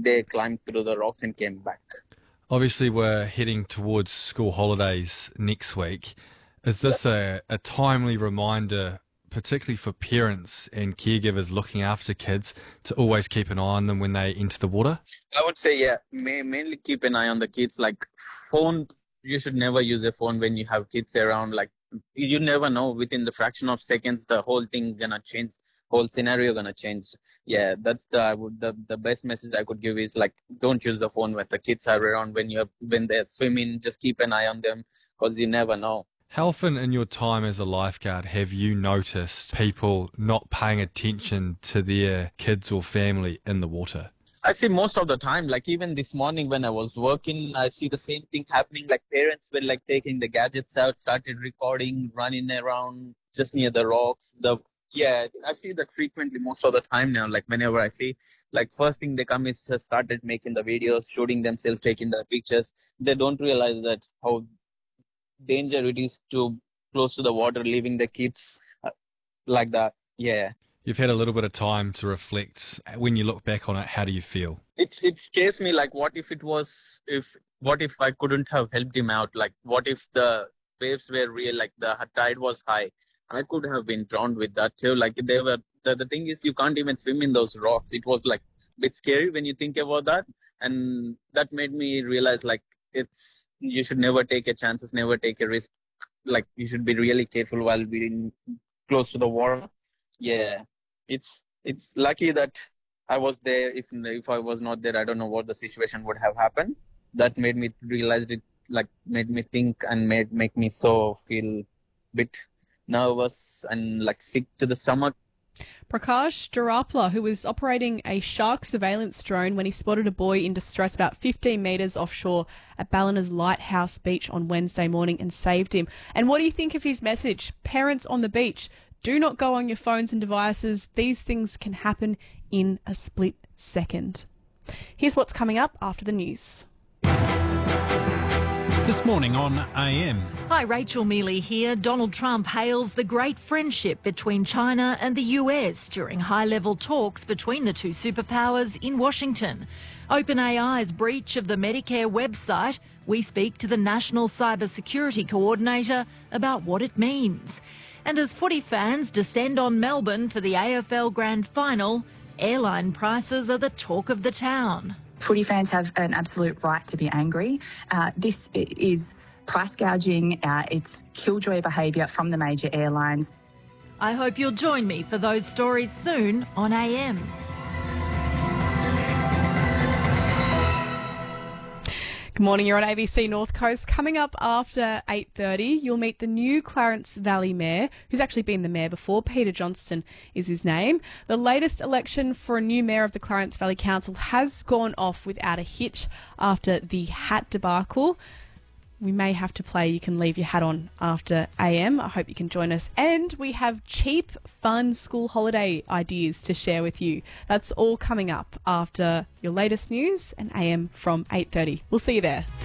they climbed through the rocks and came back. Obviously, we're heading towards school holidays next week. Is this a timely reminder, particularly for parents and caregivers looking after kids, to always keep an eye on them when they enter the water? I would say, yeah, mainly keep an eye on the kids. Like phone, you should never use a phone when you have kids around. Like you never know, within the fraction of seconds, the whole thing gonna change, whole scenario gonna change. Yeah, that's the best message I could give is like, don't use the phone when the kids are around, when they're swimming. Just keep an eye on them because you never know. How often in your time as a lifeguard have you noticed people not paying attention to their kids or family in the water? I see most of the time, like even this morning when I was working, I see the same thing happening. Like parents were like taking the gadgets out, started recording, running around just near the rocks. Yeah, I see that frequently most of the time now. Like whenever I see, like first thing they come is just started making the videos, shooting themselves, taking the pictures. They don't realize that how danger it is to close to the water, leaving the kids like that. Yeah. You've had a little bit of time to reflect. When you look back on it, how do you feel? It scares me. Like, what if I couldn't have helped him out? Like, what if the waves were real? Like, the tide was high. I could have been drowned with that too. Like, the thing is, you can't even swim in those rocks. It was like a bit scary when you think about that. And that made me realize, like, you should never take a chances, never take a risk. Like, you should be really careful while being close to the water. Yeah. It's lucky that I was there. If I was not there, I don't know what the situation would have happened. That made me realize it, like made me think and make me so feel bit nervous and like sick to the stomach. Prakash Durapla, who was operating a shark surveillance drone when he spotted a boy in distress about 15 metres offshore at Ballina's Lighthouse Beach on Wednesday morning and saved him. And what do you think of his message? Parents on the beach, do not go on your phones and devices. These things can happen in a split second. Here's what's coming up after the news. This morning on AM. Hi, Rachel Mealy here. Donald Trump hails the great friendship between China and the US during high-level talks between the two superpowers in Washington. OpenAI's breach of the Medicare website. We speak to the National Cybersecurity Coordinator about what it means. And as footy fans descend on Melbourne for the AFL Grand Final, airline prices are the talk of the town. Footy fans have an absolute right to be angry. This is price gouging. It's killjoy behaviour from the major airlines. I hope you'll join me for those stories soon on AM. Good morning, you're on ABC North Coast. Coming up after 8:30, you'll meet the new Clarence Valley Mayor, who's actually been the mayor before. Peter Johnston is his name. The latest election for a new mayor of the Clarence Valley Council has gone off without a hitch after the hat debacle. We may have to play You Can Leave Your Hat On after AM. I hope you can join us. And we have cheap, fun school holiday ideas to share with you. That's all coming up after your latest news and AM from 8:30. We'll see you there.